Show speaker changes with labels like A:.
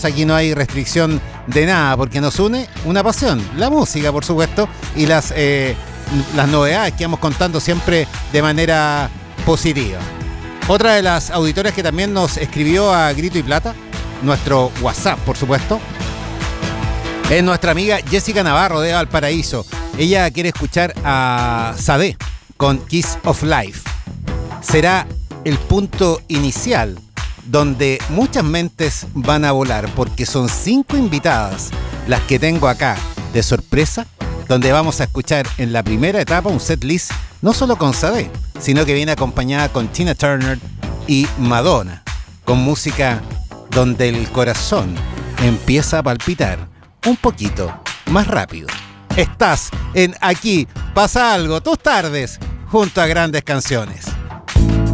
A: aquí no hay restricción de nada, porque nos une una pasión, la música, por supuesto, y las novedades que vamos contando siempre de manera positiva. Otra de las auditoras que también nos escribió a Grito y Plata, nuestro WhatsApp, por supuesto, es nuestra amiga Jessica Navarro de Valparaíso. Ella quiere escuchar a Sade con Kiss of Life. Será el punto inicial donde muchas mentes van a volar, porque son 5 invitadas las que tengo acá de sorpresa, donde vamos a escuchar en la primera etapa un setlist no solo con Sade, sino que viene acompañada con Tina Turner y Madonna, con música donde el corazón empieza a palpitar un poquito más rápido. Estás en Aquí Pasa Algo, tus tardes, junto a grandes canciones.